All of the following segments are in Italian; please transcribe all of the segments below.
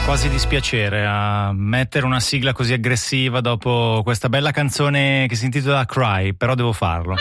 Quasi dispiacere a mettere una sigla così aggressiva dopo questa bella canzone che si intitola Cry, però devo farlo.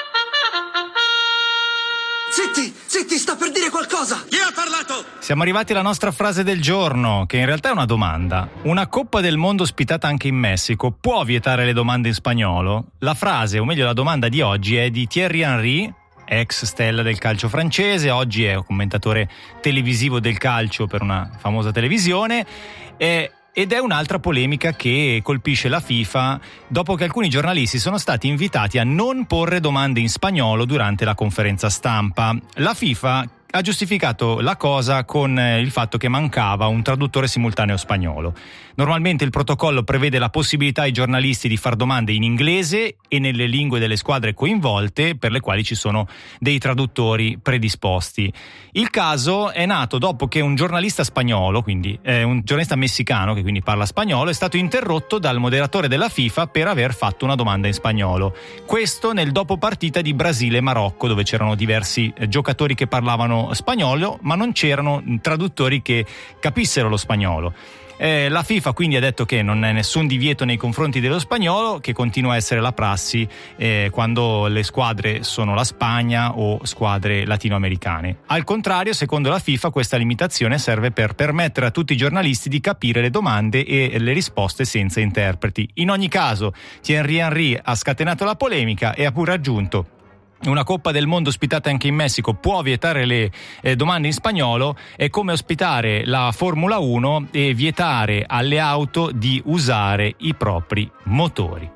Zitti, sta per dire qualcosa! Chi ha parlato? Siamo arrivati alla nostra frase del giorno, che in realtà è una domanda. Una Coppa del Mondo ospitata anche in Messico può vietare le domande in spagnolo? La frase, o meglio la domanda di oggi, è di Thierry Henry, ex stella del calcio francese, oggi è un commentatore televisivo del calcio per una famosa televisione, ed è un'altra polemica che colpisce la FIFA dopo che alcuni giornalisti sono stati invitati a non porre domande in spagnolo durante la conferenza stampa. La FIFA ha giustificato la cosa con il fatto che mancava un traduttore simultaneo spagnolo. Normalmente il protocollo prevede la possibilità ai giornalisti di far domande in inglese e nelle lingue delle squadre coinvolte, per le quali ci sono dei traduttori predisposti. Il caso è nato dopo che un giornalista spagnolo, quindi un giornalista messicano che quindi parla spagnolo, è stato interrotto dal moderatore della FIFA per aver fatto una domanda in spagnolo. Questo nel dopo partita di Brasile-Marocco, dove c'erano diversi giocatori che parlavano spagnolo, ma non c'erano traduttori che capissero lo spagnolo. La FIFA quindi ha detto che non è nessun divieto nei confronti dello spagnolo, che continua a essere la prassi quando le squadre sono la Spagna o squadre latinoamericane. Al contrario, secondo la FIFA, questa limitazione serve per permettere a tutti i giornalisti di capire le domande e le risposte senza interpreti. In ogni caso, Thierry Henry ha scatenato la polemica e ha pure aggiunto: una Coppa del Mondo ospitata anche in Messico può vietare le domande in spagnolo, è come ospitare la Formula 1 e vietare alle auto di usare i propri motori.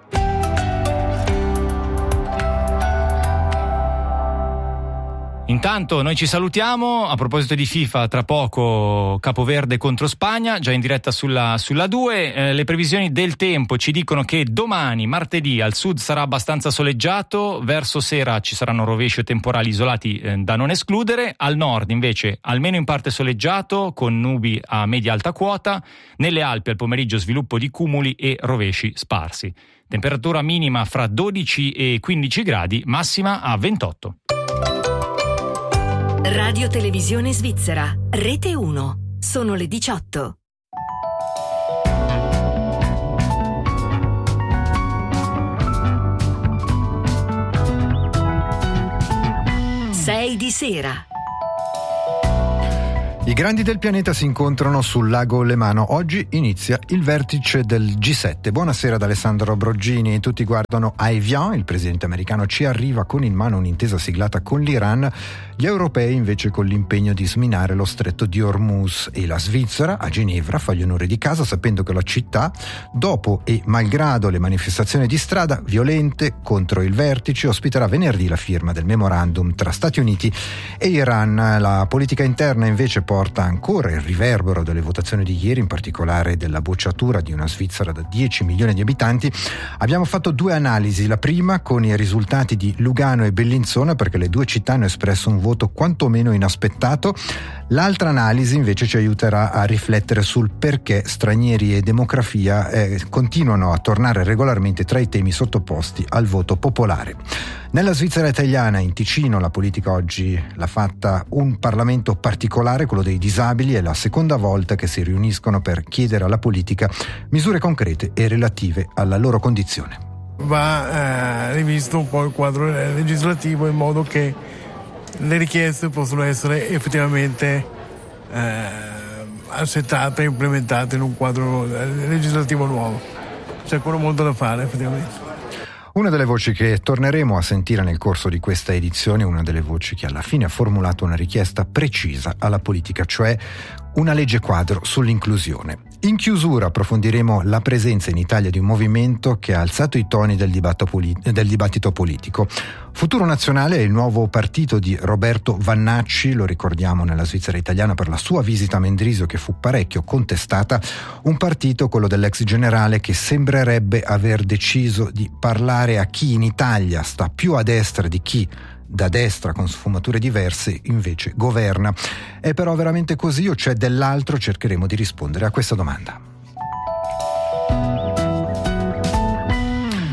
Intanto noi ci salutiamo. A proposito di FIFA, tra poco Capoverde contro Spagna, già in diretta sulla 2. Le previsioni del tempo ci dicono che domani, martedì, al sud sarà abbastanza soleggiato, verso sera ci saranno rovesci o temporali isolati da non escludere, al nord invece almeno in parte soleggiato con nubi a media-alta quota, nelle Alpi al pomeriggio sviluppo di cumuli e rovesci sparsi. Temperatura minima fra 12 e 15 gradi, massima a 28. Radio Televisione Svizzera, Rete 1. Sono le 18. Sei di sera. I grandi del pianeta si incontrano sul lago Lemano. Oggi inizia il vertice del G7. Buonasera ad Alessandro Broggini. Tutti guardano a Evian, il presidente americano ci arriva con in mano un'intesa siglata con l'Iran, gli europei invece con l'impegno di sminare lo stretto di Hormuz, e la Svizzera a Ginevra fa gli onori di casa sapendo che la città, dopo e malgrado le manifestazioni di strada violente contro il vertice, ospiterà venerdì la firma del memorandum tra Stati Uniti e Iran. La politica interna invece porta ancora il riverbero delle votazioni di ieri, in particolare della bocciatura di una Svizzera da 10 milioni di abitanti. Abbiamo fatto 2 analisi, la prima con i risultati di Lugano e Bellinzona, perché le 2 città hanno espresso un voto quantomeno inaspettato. L'altra analisi invece ci aiuterà a riflettere sul perché stranieri e demografia continuano a tornare regolarmente tra i temi sottoposti al voto popolare. Nella Svizzera italiana, in Ticino, la politica oggi l'ha fatta un Parlamento particolare, quello dei disabili. È la seconda volta che si riuniscono per chiedere alla politica misure concrete e relative alla loro condizione. Va rivisto un po' il quadro legislativo in modo che le richieste possono essere effettivamente accettate e implementate in un quadro legislativo nuovo. C'è ancora molto da fare effettivamente. Una delle voci che torneremo a sentire nel corso di questa edizione, una delle voci che alla fine ha formulato una richiesta precisa alla politica, cioè una legge quadro sull'inclusione. In chiusura approfondiremo la presenza in Italia di un movimento che ha alzato i toni del dibattito politico. Futuro Nazionale è il nuovo partito di Roberto Vannacci, lo ricordiamo nella Svizzera italiana per la sua visita a Mendrisio che fu parecchio contestata, un partito, quello dell'ex generale, che sembrerebbe aver deciso di parlare a chi in Italia sta più a destra di chi da destra con sfumature diverse invece governa. È però veramente così o c'è dell'altro? Cercheremo di rispondere a questa domanda.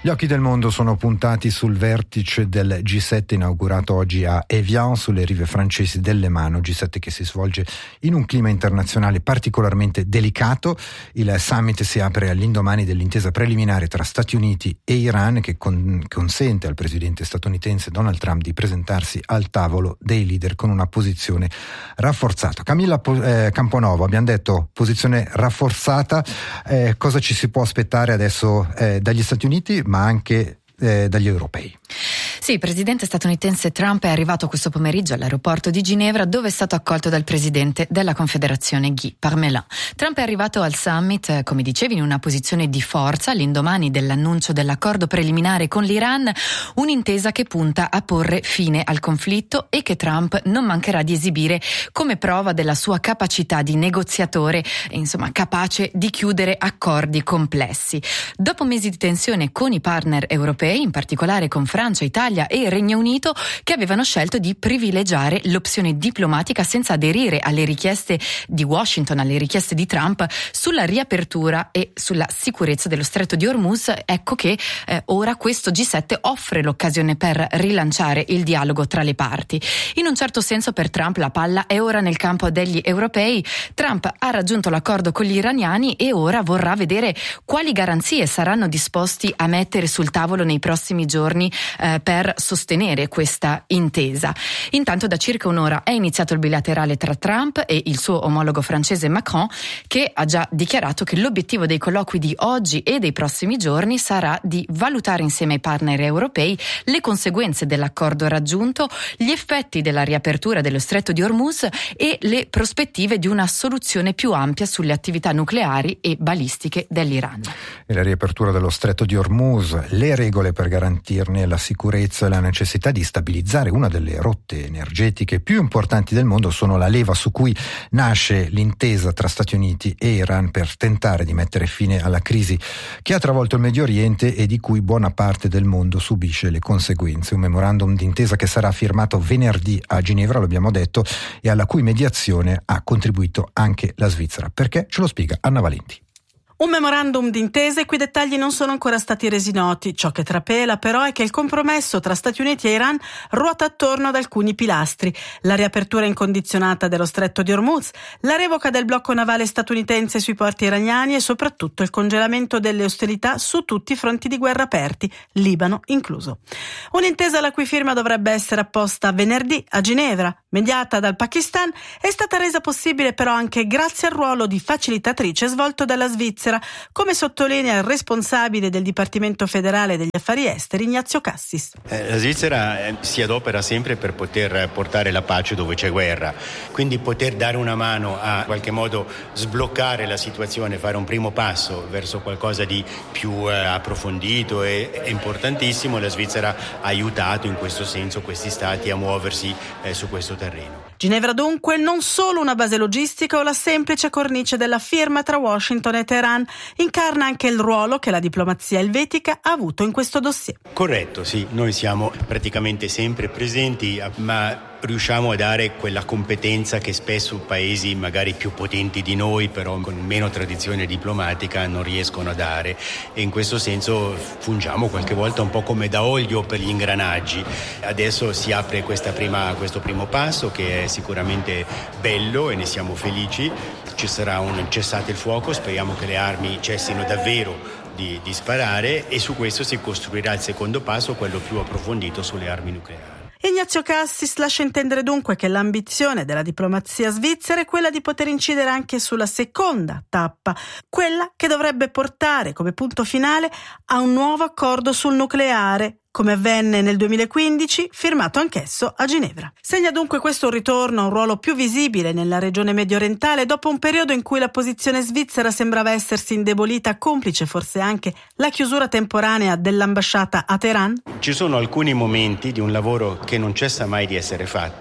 Gli occhi del mondo sono puntati sul vertice del G7 inaugurato oggi a Evian, sulle rive francesi del Lemano, G7 che si svolge in un clima internazionale particolarmente delicato. Il summit si apre all'indomani dell'intesa preliminare tra Stati Uniti e Iran che consente al presidente statunitense Donald Trump di presentarsi al tavolo dei leader con una posizione rafforzata. Camilla Camponovo, abbiamo detto posizione rafforzata, cosa ci si può aspettare adesso dagli Stati Uniti ma anche dagli europei? Sì, il presidente statunitense Trump è arrivato questo pomeriggio all'aeroporto di Ginevra, dove è stato accolto dal presidente della Confederazione Guy Parmelin. Trump è arrivato al summit, come dicevi, in una posizione di forza all'indomani dell'annuncio dell'accordo preliminare con l'Iran, un'intesa che punta a porre fine al conflitto e che Trump non mancherà di esibire come prova della sua capacità di negoziatore, insomma capace di chiudere accordi complessi. Dopo mesi di tensione con i partner europei, in particolare con Francia, Italia e Regno Unito, che avevano scelto di privilegiare l'opzione diplomatica senza aderire alle richieste di Washington, alle richieste di Trump sulla riapertura e sulla sicurezza dello Stretto di Hormuz, ecco che ora questo G7 offre l'occasione per rilanciare il dialogo tra le parti. In un certo senso per Trump la palla è ora nel campo degli europei. Trump ha raggiunto l'accordo con gli iraniani e ora vorrà vedere quali garanzie saranno disposti a mettere sul tavolo nei prossimi giorni per sostenere questa intesa. Intanto da circa un'ora è iniziato il bilaterale tra Trump e il suo omologo francese Macron, che ha già dichiarato che l'obiettivo dei colloqui di oggi e dei prossimi giorni sarà di valutare insieme ai partner europei le conseguenze dell'accordo raggiunto, gli effetti della riapertura dello Stretto di Hormuz e le prospettive di una soluzione più ampia sulle attività nucleari e balistiche dell'Iran. E la riapertura dello Stretto di Hormuz, le regole per garantirne la sicurezza e la necessità di stabilizzare una delle rotte energetiche più importanti del mondo sono la leva su cui nasce l'intesa tra Stati Uniti e Iran per tentare di mettere fine alla crisi che ha travolto il Medio Oriente e di cui buona parte del mondo subisce le conseguenze. Un memorandum d'intesa che sarà firmato venerdì a Ginevra, lo abbiamo detto, e alla cui mediazione ha contribuito anche la Svizzera. Perché? Ce lo spiega Anna Valenti. Un memorandum d'intesa i cui dettagli non sono ancora stati resi noti. Ciò che trapela però è che il compromesso tra Stati Uniti e Iran ruota attorno ad alcuni pilastri: la riapertura incondizionata dello Stretto di Hormuz, la revoca del blocco navale statunitense sui porti iraniani e soprattutto il congelamento delle ostilità su tutti i fronti di guerra aperti, Libano incluso. Un'intesa la cui firma dovrebbe essere apposta venerdì a Ginevra, mediata dal Pakistan, è stata resa possibile però anche grazie al ruolo di facilitatrice svolto dalla Svizzera, come sottolinea il responsabile del Dipartimento federale degli affari esteri Ignazio Cassis. La Svizzera si adopera sempre per poter portare la pace dove c'è guerra, quindi poter dare una mano a in qualche modo sbloccare la situazione, fare un primo passo verso qualcosa di più approfondito è importantissimo. La Svizzera ha aiutato in questo senso questi stati a muoversi su questo terreno. Ginevra dunque non solo una base logistica o la semplice cornice della firma tra Washington e Teheran, incarna anche il ruolo che la diplomazia elvetica ha avuto in questo dossier. Corretto, sì, noi siamo praticamente sempre presenti, ma riusciamo a dare quella competenza che spesso paesi magari più potenti di noi, però con meno tradizione diplomatica, non riescono a dare, e in questo senso fungiamo qualche volta un po' come da olio per gli ingranaggi. Adesso si apre questo primo passo che è sicuramente bello e ne siamo felici. Ci sarà un cessate il fuoco, speriamo che le armi cessino davvero di sparare, e su questo si costruirà il secondo passo, quello più approfondito sulle armi nucleari. Ignazio Cassis lascia intendere dunque che l'ambizione della diplomazia svizzera è quella di poter incidere anche sulla seconda tappa, quella che dovrebbe portare come punto finale a un nuovo accordo sul nucleare, come avvenne nel 2015, firmato anch'esso a Ginevra. Segna dunque questo un ritorno a un ruolo più visibile nella regione mediorientale dopo un periodo in cui la posizione svizzera sembrava essersi indebolita, complice forse anche la chiusura temporanea dell'ambasciata a Teheran? Ci sono alcuni momenti di un lavoro che non cessa mai di essere fatto,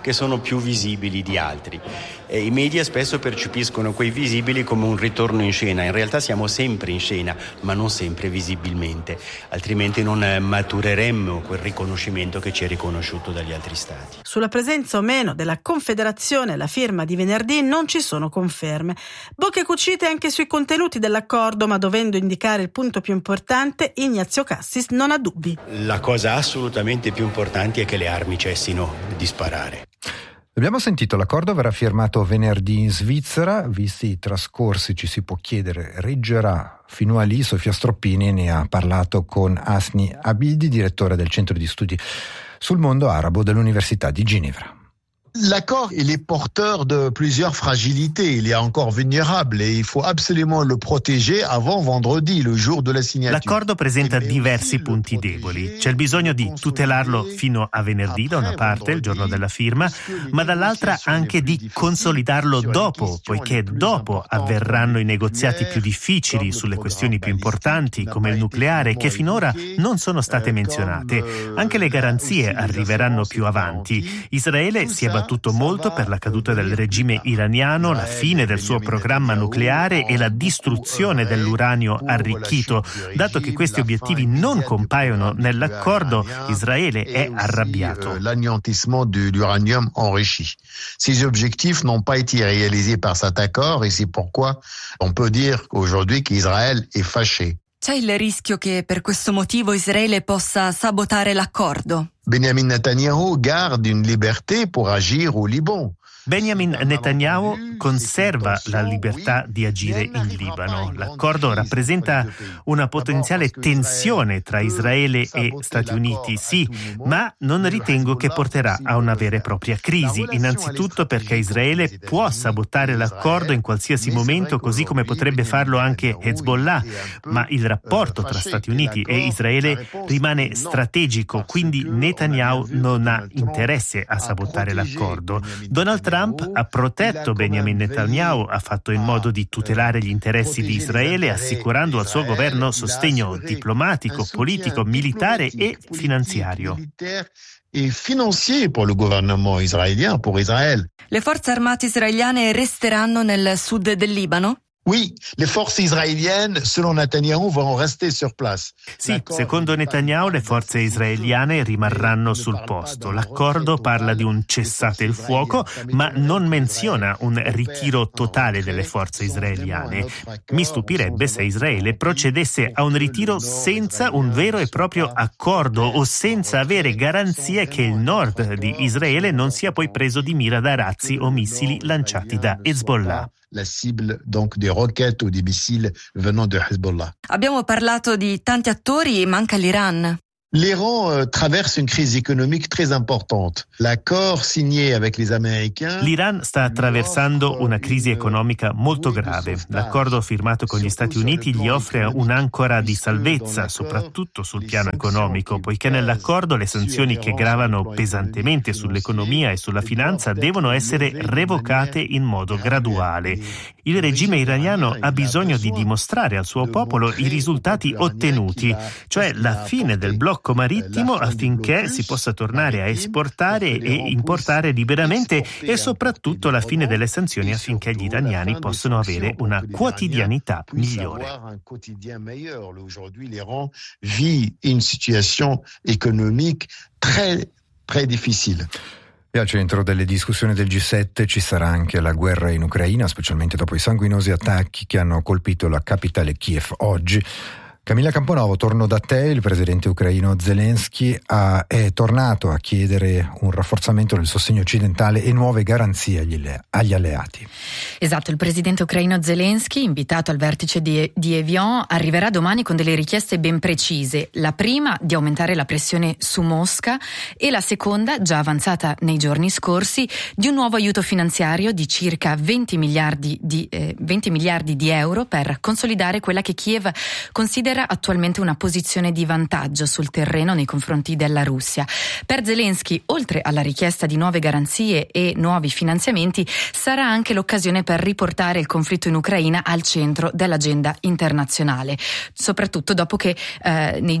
che sono più visibili di altri. E i media spesso percepiscono quei visibili come un ritorno in scena. In realtà siamo sempre in scena, ma non sempre visibilmente, altrimenti non matureremmo quel riconoscimento che ci è riconosciuto dagli altri stati. Sulla presenza o meno della Confederazione alla firma di venerdì non ci sono conferme. Bocche cucite anche sui contenuti dell'accordo, ma dovendo indicare il punto più importante, Ignazio Cassis non ha dubbi. La cosa assolutamente più importante è che le armi cessino di sparare. Abbiamo sentito, l'accordo verrà firmato venerdì in Svizzera. Visti i trascorsi, ci si può chiedere, reggerà fino a lì? Sofia Stroppini ne ha parlato con Hasni Abidi, direttore del Centro di Studi sul Mondo Arabo dell'Università di Ginevra. L'accord, il est porteur de plusieurs fragilités. Il est encore vulnérable et il faut absolument le protéger avant vendredi, le jour de la signature. L'accordo presenta diversi punti deboli. C'è il bisogno di tutelarlo fino a venerdì, da una parte, il giorno della firma, ma dall'altra anche di consolidarlo dopo, poiché dopo avverranno i negoziati più difficili sulle questioni più importanti, come il nucleare, che finora non sono state menzionate. Anche le garanzie arriveranno più avanti. Israele si è battuto molto per la caduta del regime iraniano, la fine del suo programma nucleare e la distruzione dell'uranio arricchito. Dato che questi obiettivi non compaiono nell'accordo, Israele è arrabbiato. L'anéantissement de l'uranium enrichi. Ces objectifs n'ont pas été réalisés par cet accord et c'est pourquoi on peut dire aujourd'hui qu'Israël est fâché. C'è il rischio che per questo motivo Israele possa sabotare l'accordo? Benjamin Netanyahu garde une liberté pour agir au Liban. Benjamin Netanyahu conserva la libertà di agire in Libano. L'accordo rappresenta una potenziale tensione tra Israele e Stati Uniti, sì, ma non ritengo che porterà a una vera e propria crisi. Innanzitutto perché Israele può sabotare l'accordo in qualsiasi momento, così come potrebbe farlo anche Hezbollah, ma il rapporto tra Stati Uniti e Israele rimane strategico, quindi Netanyahu non ha interesse a sabotare l'accordo. Donald Trump ha protetto Benjamin Netanyahu, ha fatto in modo di tutelare gli interessi di Israele, assicurando al suo governo sostegno diplomatico, politico, militare e finanziario. Et financier pour le gouvernement israélien, pour Israël. Le forze armate israeliane resteranno nel sud del Libano? Oui, les forces israéliennes, selon Netanyahu, vont rester sur place. Sì, secondo Netanyahu le forze israeliane rimarranno sul posto. L'accordo parla di un cessate il fuoco, ma non menziona un ritiro totale delle forze israeliane. Mi stupirebbe se Israele procedesse a un ritiro senza un vero e proprio accordo o senza avere garanzie che il nord di Israele non sia poi preso di mira da razzi o missili lanciati da Hezbollah. La cible donc des roquettes ou des missiles venant de Hezbollah. Abbiamo parlato di tanti attori, manca l'Iran. L'Iran traverse une crise économique très importante. L'accord signé avec les Américains. L'Iran sta attraversando una crisi economica molto grave. L'accordo firmato con gli Stati Uniti gli offre un'ancora di salvezza, soprattutto sul piano economico, poiché nell'accordo le sanzioni che gravano pesantemente sull'economia e sulla finanza devono essere revocate in modo graduale. Il regime iraniano ha bisogno di dimostrare al suo popolo i risultati ottenuti, cioè la fine del blocco marittimo, affinché si possa tornare a esportare e importare liberamente, e soprattutto la fine delle sanzioni affinché gli iraniani possano avere una quotidianità migliore. Aujourd'hui, l'Iran vit une situation économique très, très difficile. E al centro delle discussioni del G7 ci sarà anche la guerra in Ucraina, specialmente dopo i sanguinosi attacchi che hanno colpito la capitale Kiev oggi. Camilla Camponovo, torno da te. Il presidente ucraino Zelensky è tornato a chiedere un rafforzamento del sostegno occidentale e nuove garanzie agli alleati. Esatto, il presidente ucraino Zelensky, invitato al vertice di Evian, arriverà domani con delle richieste ben precise. La prima, di aumentare la pressione su Mosca, e la seconda, già avanzata nei giorni scorsi, di un nuovo aiuto finanziario di circa 20 miliardi di euro per consolidare quella che Kiev considera attualmente una posizione di vantaggio sul terreno nei confronti della Russia. Per Zelensky, oltre alla richiesta di nuove garanzie e nuovi finanziamenti, sarà anche l'occasione per riportare il conflitto in Ucraina al centro dell'agenda internazionale, soprattutto dopo che nei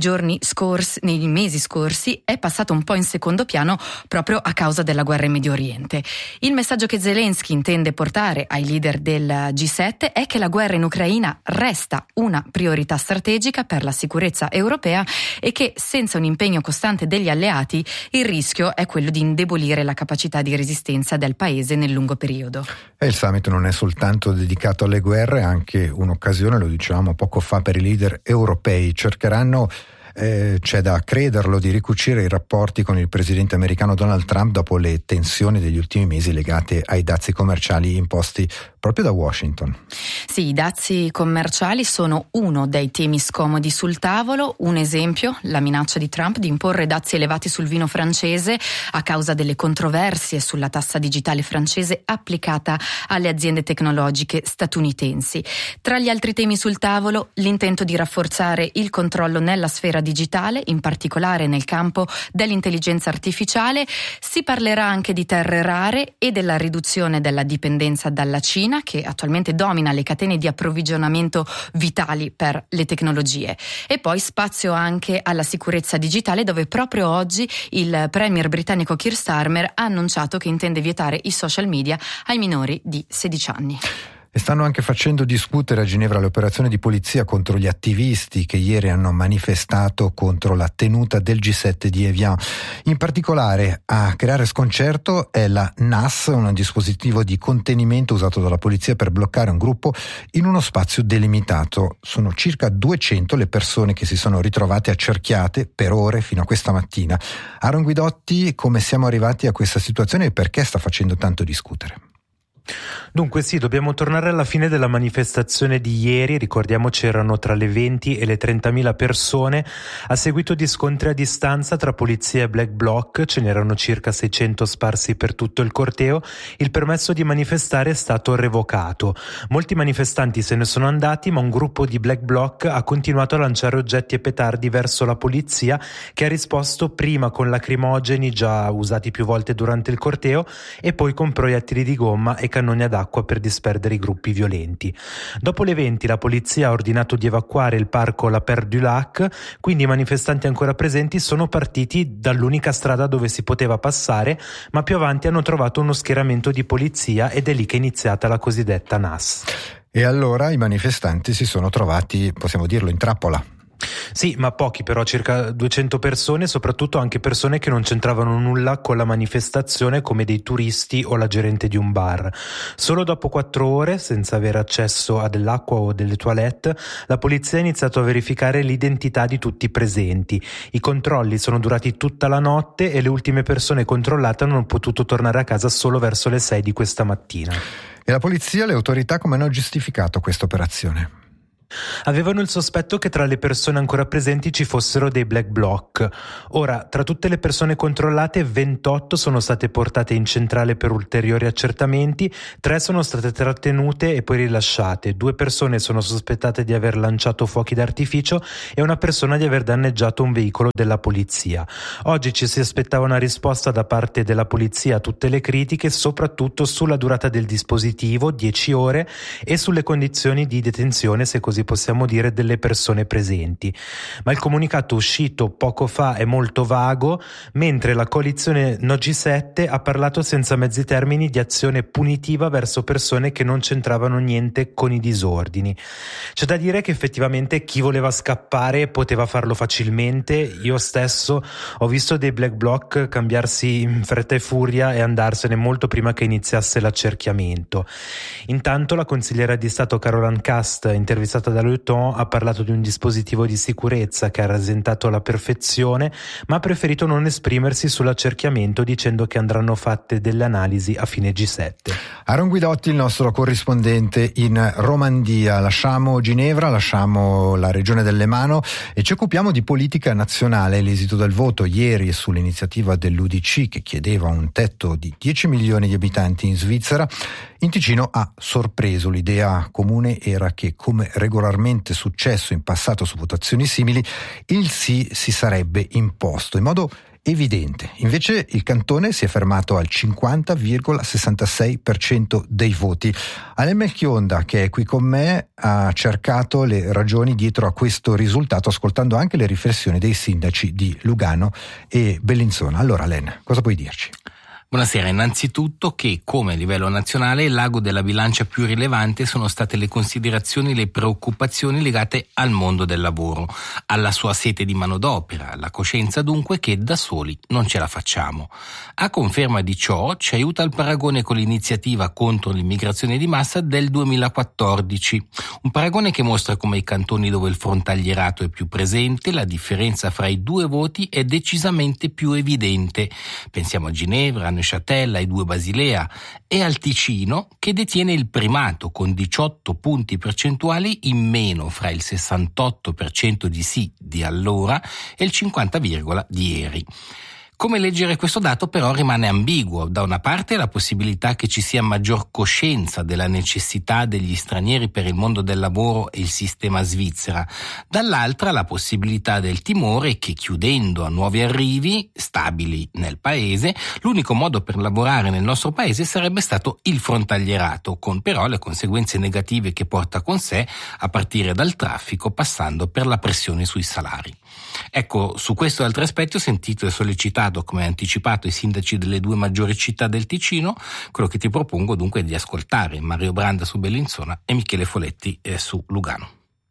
mesi scorsi è passato un po' in secondo piano proprio a causa della guerra in Medio Oriente. Il messaggio che Zelensky intende portare ai leader del G7 è che la guerra in Ucraina resta una priorità strategica per la sicurezza europea e che senza un impegno costante degli alleati il rischio è quello di indebolire la capacità di resistenza del paese nel lungo periodo. E il summit non è soltanto dedicato alle guerre, è anche un'occasione, lo dicevamo poco fa, per i leader europei. Cercheranno, c'è da crederlo, di ricucire i rapporti con il presidente americano Donald Trump dopo le tensioni degli ultimi mesi legate ai dazi commerciali imposti proprio da Washington. Sì, i dazi commerciali sono uno dei temi scomodi sul tavolo. Un esempio, la minaccia di Trump di imporre dazi elevati sul vino francese a causa delle controversie sulla tassa digitale francese applicata alle aziende tecnologiche statunitensi. Tra gli altri temi sul tavolo, l'intento di rafforzare il controllo nella sfera digitale, in particolare nel campo dell'intelligenza artificiale. Si parlerà anche di terre rare e della riduzione della dipendenza dalla Cina, che attualmente domina le catene di approvvigionamento vitali per le tecnologie. E poi spazio anche alla sicurezza digitale, dove proprio oggi il premier britannico Keir Starmer ha annunciato che intende vietare i social media ai minori di 16 anni. E stanno anche facendo discutere a Ginevra le operazioni di polizia contro gli attivisti che ieri hanno manifestato contro la tenuta del G7 di Evian. In particolare a creare sconcerto è la NAS, un dispositivo di contenimento usato dalla polizia per bloccare un gruppo in uno spazio delimitato. Sono circa 200 le persone che si sono ritrovate accerchiate per ore fino a questa mattina. Aaron Guidotti, come siamo arrivati a questa situazione e perché sta facendo tanto discutere? Dunque sì, dobbiamo tornare alla fine della manifestazione di ieri. Ricordiamo c'erano tra le 20 e le 30.000 persone. A seguito di scontri a distanza tra polizia e black bloc, ce n'erano circa 600 sparsi per tutto il corteo, il permesso di manifestare è stato revocato. Molti manifestanti se ne sono andati, ma un gruppo di black bloc ha continuato a lanciare oggetti e petardi verso la polizia, che ha risposto prima con lacrimogeni già usati più volte durante il corteo e poi con proiettili di gomma e cannoni ad acqua per disperdere i gruppi violenti. Dopo le 20 la polizia ha ordinato di evacuare il parco La Paire du Lac, quindi i manifestanti ancora presenti sono partiti dall'unica strada dove si poteva passare, ma più avanti hanno trovato uno schieramento di polizia ed è lì che è iniziata la cosiddetta NAS. E allora i manifestanti si sono trovati, possiamo dirlo, in trappola. Sì, ma pochi però, circa 200 persone, soprattutto anche persone che non c'entravano nulla con la manifestazione, come dei turisti o la gerente di un bar. Solo dopo 4 ore, senza avere accesso a dell'acqua o delle toilette, la polizia ha iniziato a verificare l'identità di tutti i presenti. I controlli sono durati tutta la notte e le ultime persone controllate hanno potuto tornare a casa solo verso le 6 di questa mattina. E la polizia, le autorità come hanno giustificato questa operazione? Avevano il sospetto che tra le persone ancora presenti ci fossero dei black bloc. Ora, tra tutte le persone controllate, 28 sono state portate in centrale per ulteriori accertamenti, 3 sono state trattenute e poi rilasciate, 2 persone sono sospettate di aver lanciato fuochi d'artificio e una persona di aver danneggiato un veicolo della polizia. Oggi ci si aspettava una risposta da parte della polizia a tutte le critiche, soprattutto sulla durata del dispositivo, 10 ore, e sulle condizioni di detenzione, se così possiamo dire, delle persone presenti. Ma il comunicato uscito poco fa è molto vago, mentre la coalizione No G7 ha parlato senza mezzi termini di azione punitiva verso persone che non c'entravano niente con i disordini. C'è da dire che effettivamente chi voleva scappare poteva farlo facilmente. Io stesso ho visto dei black bloc cambiarsi in fretta e furia e andarsene molto prima che iniziasse l'accerchiamento. Intanto la consigliera di Stato Caroline Cast, intervistata da Le Temps, ha parlato di un dispositivo di sicurezza che ha rasentato alla perfezione, ma ha preferito non esprimersi sull'accerchiamento, dicendo che andranno fatte delle analisi a fine G7. Aaron Guidotti, il nostro corrispondente in Romandia. Lasciamo Ginevra, lasciamo la regione del Lemano e ci occupiamo di politica nazionale. L'esito del voto ieri sull'iniziativa dell'UDC, che chiedeva un tetto di 10 milioni di abitanti in Svizzera, in Ticino ha sorpreso. L'idea comune era che, come regolarmente successo in passato su votazioni simili, il sì si sarebbe imposto in modo evidente. Invece il cantone si è fermato al 50,66% dei voti. Alain Melchionda, che è qui con me, ha cercato le ragioni dietro a questo risultato, ascoltando anche le riflessioni dei sindaci di Lugano e Bellinzona. Allora Alain, cosa puoi dirci? Buonasera, innanzitutto che come a livello nazionale il l'ago della bilancia più rilevante sono state le considerazioni, le preoccupazioni legate al mondo del lavoro, alla sua sete di manodopera, alla coscienza dunque che da soli non ce la facciamo. A conferma di ciò ci aiuta il paragone con l'iniziativa contro l'immigrazione di massa del 2014, un paragone che mostra come i cantoni dove il frontalierato è più presente la differenza fra i due voti è decisamente più evidente. Pensiamo a Ginevra, Neuchâtel, ai due Basilea e al Ticino che detiene il primato con 18 punti percentuali in meno fra il 68% di sì di allora e il 50, di ieri. Come leggere questo dato però rimane ambiguo. Da una parte la possibilità che ci sia maggior coscienza della necessità degli stranieri per il mondo del lavoro e il sistema svizzera, dall'altra la possibilità del timore che chiudendo a nuovi arrivi stabili nel paese, l'unico modo per lavorare nel nostro paese sarebbe stato il frontalierato, con però le conseguenze negative che porta con sé a partire dal traffico passando per la pressione sui salari. Ecco, su questo e altri aspetti ho sentito e sollecitato, come anticipato, i sindaci delle due maggiori città del Ticino. Quello che ti propongo dunque è di ascoltare Mario Branda su Bellinzona e Michele Foletti su Lugano.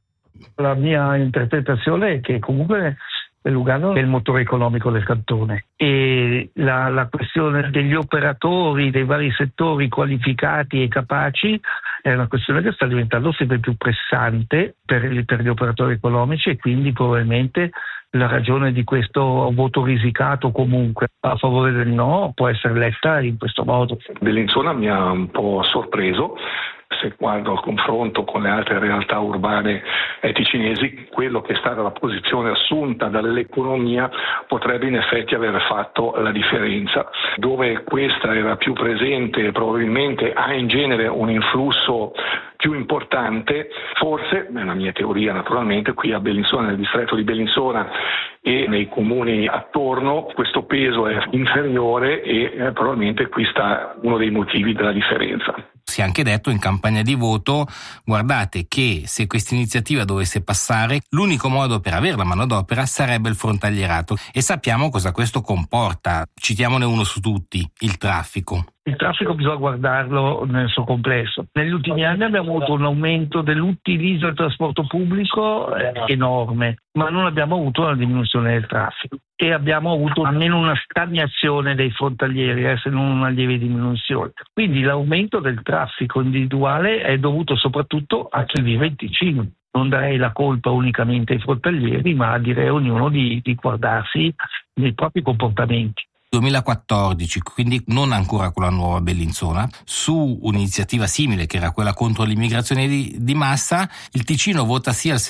La mia interpretazione è che comunque Lugano è il motore economico del cantone e la questione degli operatori dei vari settori qualificati e capaci è una questione che sta diventando sempre più pressante per gli operatori economici e quindi probabilmente la ragione di questo voto risicato comunque a favore del no può essere letta in questo modo. Bellinzona mi ha un po' sorpreso. Se guardo al confronto con le altre realtà urbane ticinesi, quello che è stata la posizione assunta dall'economia potrebbe in effetti aver fatto la differenza. Dove questa era più presente probabilmente ha in genere un influsso più importante, forse, nella mia teoria naturalmente, qui a Bellinzona, nel distretto di Bellinzona e nei comuni attorno, questo peso è inferiore e probabilmente qui sta uno dei motivi della differenza. Si è anche detto in campagna di voto, guardate che se questa iniziativa dovesse passare, l'unico modo per avere la manodopera sarebbe il frontalierato e sappiamo cosa questo comporta. Citiamone uno su tutti, il traffico. Il traffico bisogna guardarlo nel suo complesso. Negli ultimi anni abbiamo avuto un aumento dell'utilizzo del trasporto pubblico enorme, ma non abbiamo avuto una diminuzione del traffico e abbiamo avuto almeno una stagnazione dei frontalieri, se non una lieve diminuzione. Quindi l'aumento del traffico individuale è dovuto soprattutto a chi vive in Ticino. Non darei la colpa unicamente ai frontalieri, ma direi a ognuno di guardarsi nei propri comportamenti. 2014, quindi non ancora con la nuova Bellinzona, su un'iniziativa simile che era quella contro l'immigrazione di massa, il Ticino vota sì al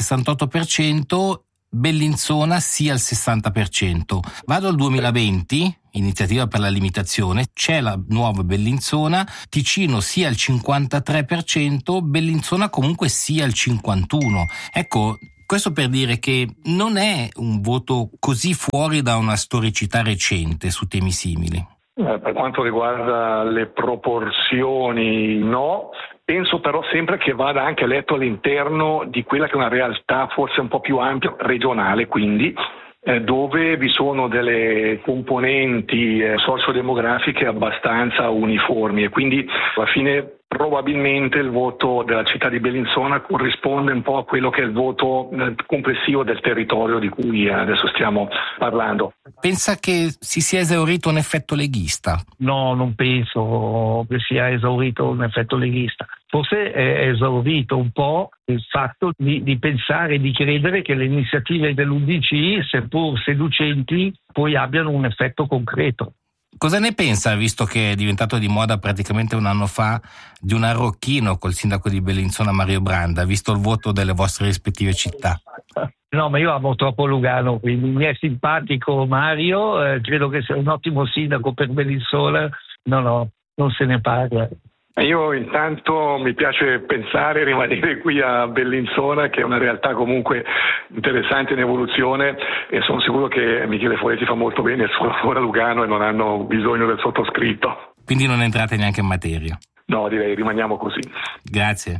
68%, Bellinzona sì al 60%. Vado al 2020, iniziativa per la limitazione, c'è la nuova Bellinzona, Ticino sì al 53%, Bellinzona comunque sì al 51%. Ecco, questo per dire che non è un voto così fuori da una storicità recente su temi simili. Per quanto riguarda le proporzioni, no. Penso però sempre che vada anche letto all'interno di quella che è una realtà forse un po' più ampia, regionale quindi, dove vi sono delle componenti sociodemografiche abbastanza uniformi e quindi alla fine probabilmente il voto della città di Bellinzona corrisponde un po' a quello che è il voto complessivo del territorio di cui adesso stiamo parlando. Pensa che si sia esaurito un effetto leghista? No, non penso che sia esaurito un effetto leghista. Forse è esaurito un po' il fatto di pensare, di credere che le iniziative dell'UDC, seppur seducenti, poi abbiano un effetto concreto. Cosa ne pensa, visto che è diventato di moda praticamente un anno fa, di un arrocchino col sindaco di Bellinzona Mario Branda, visto il voto delle vostre rispettive città? No, ma io amo troppo Lugano, quindi mi è simpatico Mario, credo che sia un ottimo sindaco per Bellinzona, no, non se ne parla. Io intanto mi piace pensare e rimanere qui a Bellinzona, che è una realtà comunque interessante in evoluzione, e sono sicuro che Michele Foletti fa molto bene il suo lavoro a Lugano e non hanno bisogno del sottoscritto. Quindi non entrate neanche in materia? No, direi rimaniamo così. Grazie.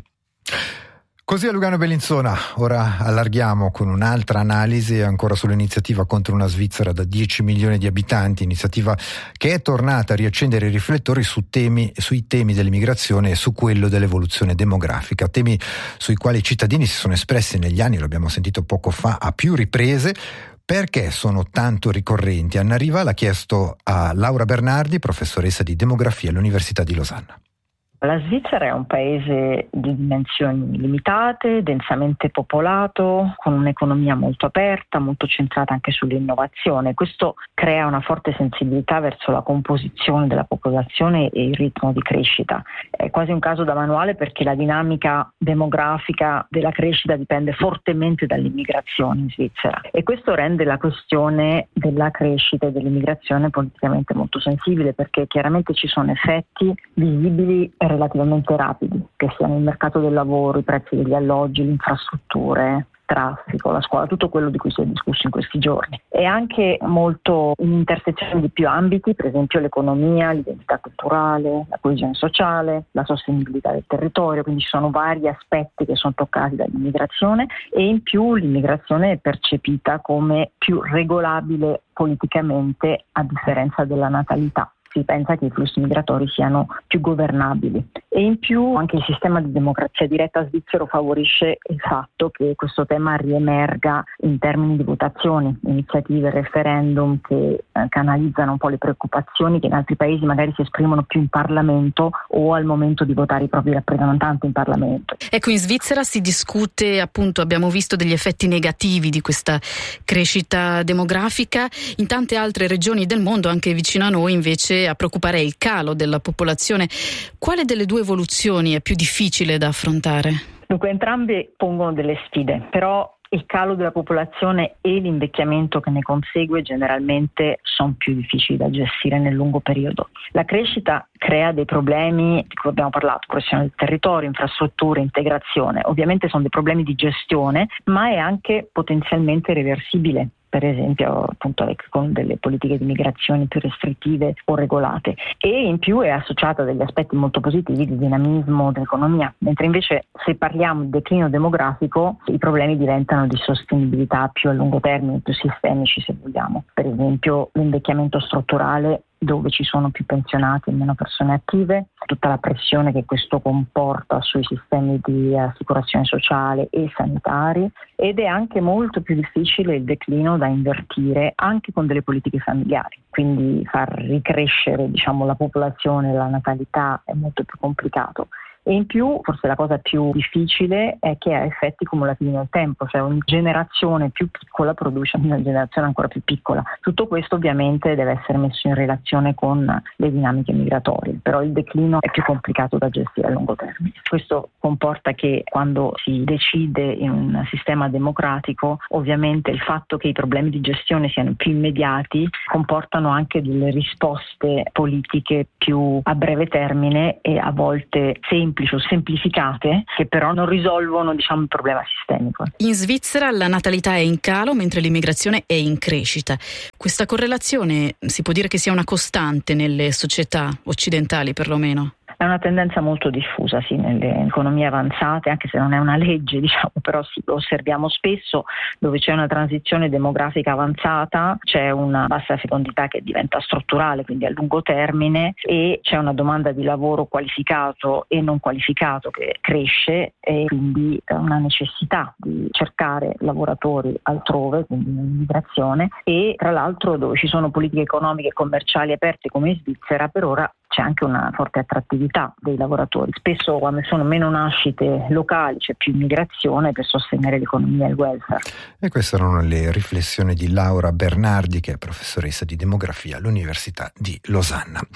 Così a Lugano Bellinzona. Ora allarghiamo con un'altra analisi ancora sull'iniziativa contro una Svizzera da 10 milioni di abitanti, iniziativa che è tornata a riaccendere i riflettori sui temi dell'immigrazione e su quello dell'evoluzione demografica, temi sui quali i cittadini si sono espressi negli anni, lo abbiamo sentito poco fa, a più riprese. Perché sono tanto ricorrenti? Anna Riva l'ha chiesto a Laura Bernardi, professoressa di demografia all'Università di Losanna. La Svizzera è un paese di dimensioni limitate, densamente popolato, con un'economia molto aperta, molto centrata anche sull'innovazione. Questo crea una forte sensibilità verso la composizione della popolazione e il ritmo di crescita. È quasi un caso da manuale, perché la dinamica demografica della crescita dipende fortemente dall'immigrazione in Svizzera, e questo rende la questione della crescita e dell'immigrazione politicamente molto sensibile, perché chiaramente ci sono effetti visibili relativamente rapidi, che siano il mercato del lavoro, i prezzi degli alloggi, le infrastrutture, traffico, la scuola, tutto quello di cui si è discusso in questi giorni. È anche molto un'intersezione di più ambiti, per esempio l'economia, l'identità culturale, la coesione sociale, la sostenibilità del territorio, quindi ci sono vari aspetti che sono toccati dall'immigrazione, e in più l'immigrazione è percepita come più regolabile politicamente, a differenza della natalità. Si pensa che i flussi migratori siano più governabili, e in più anche il sistema di democrazia diretta svizzero favorisce il fatto che questo tema riemerga in termini di votazioni, iniziative, referendum che canalizzano un po' le preoccupazioni che in altri paesi magari si esprimono più in Parlamento o al momento di votare i propri rappresentanti in Parlamento. Ecco, in Svizzera si discute, appunto, abbiamo visto degli effetti negativi di questa crescita demografica. In tante altre regioni del mondo, anche vicino a noi, invece a preoccupare è il calo della popolazione. Quale delle due evoluzioni è più difficile da affrontare? Dunque, entrambe pongono delle sfide, però il calo della popolazione e l'invecchiamento che ne consegue generalmente sono più difficili da gestire nel lungo periodo. La crescita crea dei problemi di cui abbiamo parlato: coesione del territorio, infrastrutture, integrazione. Ovviamente sono dei problemi di gestione, ma è anche potenzialmente reversibile, per esempio appunto con delle politiche di migrazione più restrittive o regolate, e in più è associata a degli aspetti molto positivi di dinamismo dell'economia, mentre invece se parliamo di declino demografico i problemi diventano di sostenibilità più a lungo termine, più sistemici se vogliamo. Per esempio l'invecchiamento strutturale, dove ci sono più pensionati e meno persone attive, tutta la pressione che questo comporta sui sistemi di assicurazione sociale e sanitari, ed è anche molto più difficile il declino da invertire anche con delle politiche familiari, quindi far ricrescere la popolazione, la natalità è molto più complicato. E in più, forse la cosa più difficile è che ha effetti cumulativi nel tempo, cioè una generazione più piccola produce una generazione ancora più piccola. Tutto questo ovviamente deve essere messo in relazione con le dinamiche migratorie, però il declino è più complicato da gestire a lungo termine. Questo comporta che quando si decide in un sistema democratico, ovviamente il fatto che i problemi di gestione siano più immediati comportano anche delle risposte politiche più a breve termine e a volte semplici o semplificate, che però non risolvono il problema sistemico. In Svizzera la natalità è in calo mentre l'immigrazione è in crescita. Questa correlazione si può dire che sia una costante nelle società occidentali, perlomeno? È una tendenza molto diffusa, sì, nelle economie avanzate, anche se non è una legge, però sì, lo osserviamo spesso. Dove c'è una transizione demografica avanzata, c'è una bassa fecondità che diventa strutturale, quindi a lungo termine, e c'è una domanda di lavoro qualificato e non qualificato che cresce, e quindi una necessità di cercare lavoratori altrove, quindi un'immigrazione, e tra l'altro dove ci sono politiche economiche e commerciali aperte come in Svizzera, per ora c'è anche una forte attrattività dei lavoratori. Spesso quando sono meno nascite locali c'è più immigrazione per sostenere l'economia e il welfare. E queste erano le riflessioni di Laura Bernardi, che è professoressa di demografia all'Università di Losanna.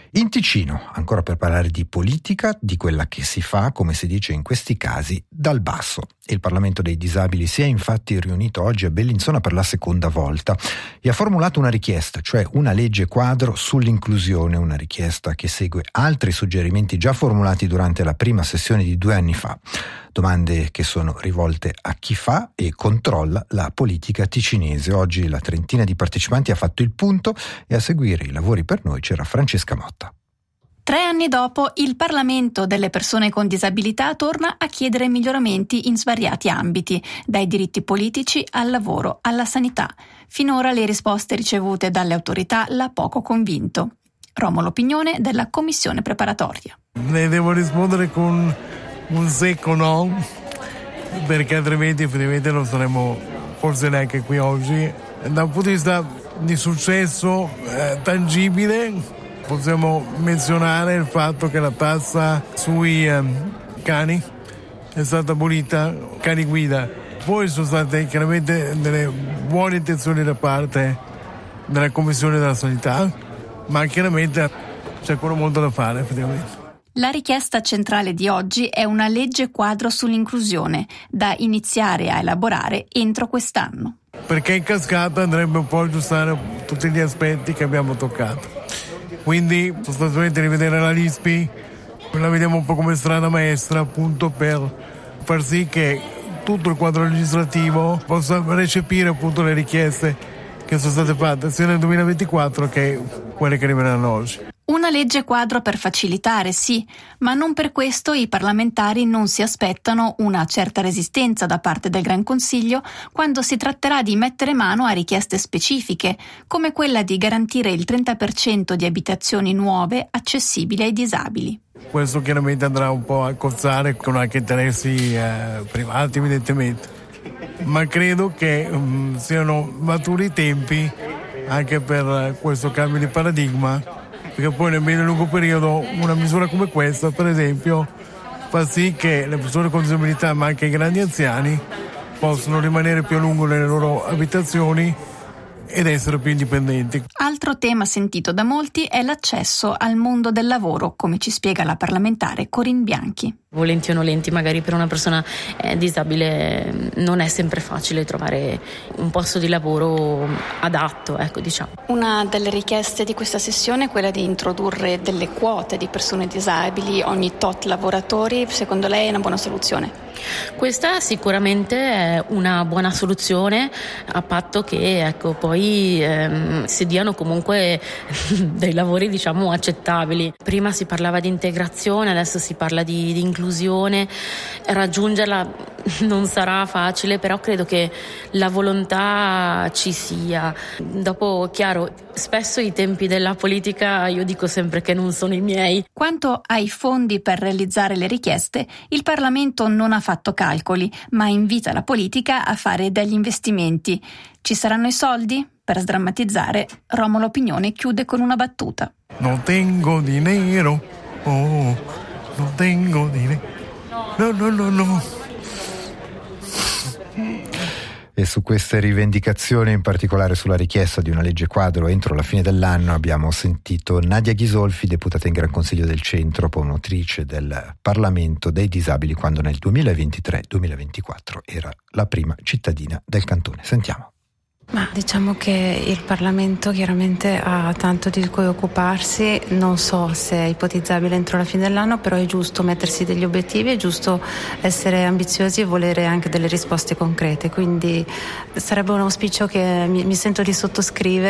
In Ticino, ancora per parlare di politica, di quella che si fa, come si dice in questi casi, dal basso. Il Parlamento dei Disabili si è infatti riunito oggi a Bellinzona per la seconda volta e ha formulato una richiesta, cioè una legge quadro sull'inclusione, una richiesta che segue altri suggerimenti già formulati durante la prima sessione di 2 anni fa. Domande che sono rivolte a chi fa e controlla la politica ticinese. Oggi la trentina di partecipanti ha fatto il punto e a seguire i lavori per noi c'era Francesca Motta. 3 anni dopo, il Parlamento delle persone con disabilità torna a chiedere miglioramenti in svariati ambiti, dai diritti politici al lavoro, alla sanità. Finora le risposte ricevute dalle autorità l'ha poco convinto. Romolo Pignone della commissione preparatoria. Ne devo rispondere con un secco no, perché altrimenti effettivamente non saremmo forse neanche qui oggi. Da un punto di vista di successo tangibile, possiamo menzionare il fatto che la tassa sui cani è stata abolita, cani guida. Poi sono state chiaramente delle buone intenzioni da parte della Commissione della Sanità, ma chiaramente c'è ancora molto da fare effettivamente. La richiesta centrale di oggi è una legge quadro sull'inclusione, da iniziare a elaborare entro quest'anno. Perché in cascata andrebbe un po' a aggiustare tutti gli aspetti che abbiamo toccato. Quindi sostanzialmente rivedere la LISPI, la vediamo un po' come strada maestra appunto per far sì che tutto il quadro legislativo possa recepire appunto le richieste che sono state fatte sia nel 2024 che quelle che arriveranno oggi. Una legge quadro per facilitare, sì, ma non per questo i parlamentari non si aspettano una certa resistenza da parte del Gran Consiglio quando si tratterà di mettere mano a richieste specifiche, come quella di garantire il 30% di abitazioni nuove accessibili ai disabili. Questo chiaramente andrà un po' a cozzare con anche interessi privati evidentemente, ma credo che siano maturi i tempi anche per questo cambio di paradigma, perché poi nel medio e lungo periodo una misura come questa, per esempio, fa sì che le persone con disabilità, ma anche i grandi anziani, possano rimanere più a lungo nelle loro abitazioni ed essere più indipendenti. Altro tema sentito da molti è l'accesso al mondo del lavoro, come ci spiega la parlamentare Corinne Bianchi. Volenti o nolenti, magari per una persona disabile non è sempre facile trovare un posto di lavoro adatto, ecco, diciamo. Una delle richieste di questa sessione è quella di introdurre delle quote di persone disabili ogni tot lavoratori. Secondo lei è una buona soluzione? Questa sicuramente è una buona soluzione, a patto che ecco poi si diano comunque dei lavori diciamo accettabili. Prima si parlava di integrazione, adesso si parla di inclusione. Raggiungerla non sarà facile, però credo che la volontà ci sia. Dopo, chiaro, spesso i tempi della politica io dico sempre che non sono i miei. Quanto ai fondi per realizzare le richieste, il Parlamento non ha fatto calcoli, ma invita la politica a fare degli investimenti. Ci saranno i soldi? Per sdrammatizzare, Romolo Pignone chiude con una battuta. Non tengo dinero, oh, non tengo dinero, no. E su queste rivendicazioni, in particolare sulla richiesta di una legge quadro entro la fine dell'anno, abbiamo sentito Nadia Ghisolfi, deputata in Gran Consiglio del Centro, promotrice del Parlamento dei Disabili, quando nel 2023-2024 era la prima cittadina del cantone. Sentiamo. Ma diciamo che il Parlamento chiaramente ha tanto di cui occuparsi, non so se è ipotizzabile entro la fine dell'anno, però è giusto mettersi degli obiettivi, è giusto essere ambiziosi e volere anche delle risposte concrete, quindi sarebbe un auspicio che mi sento di sottoscrivere.